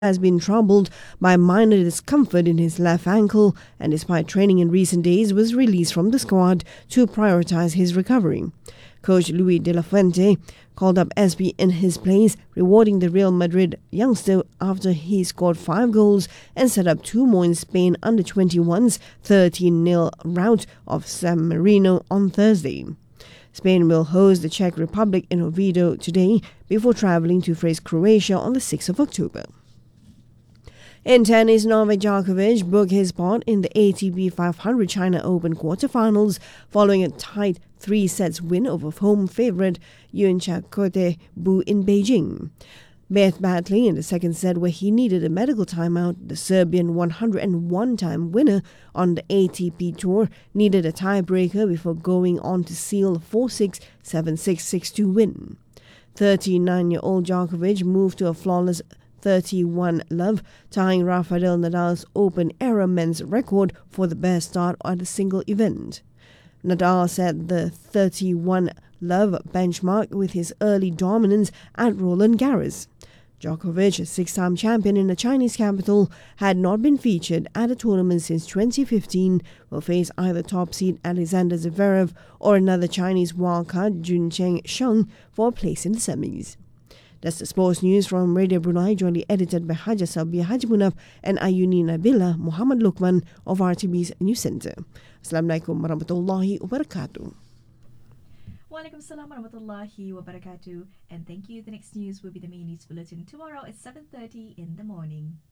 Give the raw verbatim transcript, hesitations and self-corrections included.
has been troubled by minor discomfort in his left ankle and despite training in recent days was released from the squad to prioritize his recovery. Coach Luis de la Fuente called up S B in his place, rewarding the Real Madrid youngster after he scored five goals and set up two more in Spain under twenty-one's thirteen nil rout of San Marino on Thursday. Spain will host the Czech Republic in Oviedo today before travelling to face Croatia on the sixth of October. In tennis, Novak Djokovic booked his spot in the A T P five hundred China Open quarterfinals following a tight three sets win over home favourite Yun Chakote Bu in Beijing. Both battling in the second set where he needed a medical timeout, the Serbian one hundred one time winner on the A T P Tour needed a tiebreaker before going on to seal a four six, seven six, six two win. thirty-nine-year-old Djokovic moved to a flawless thirty-one love, tying Rafael Nadal's Open-era men's record for the best start at a single event. Nadal set the thirty-one love benchmark with his early dominance at Roland Garros. Djokovic, a six-time champion in the Chinese capital, had not been featured at a tournament since twenty fifteen, will face either top seed Alexander Zverev or another Chinese wildcard Juncheng Sheng for a place in the semis. That's the sports news from Radio Brunei, jointly edited by Haja Sabia Hajimunab and Ayuni Nabila Muhammad Lukman of R T B's News Centre. Assalamualaikum warahmatullahi wabarakatuh. Walaikum salam warahmatullahi wabarakatuh. And thank you. The next news will be the main news bulletin tomorrow at seven thirty in the morning.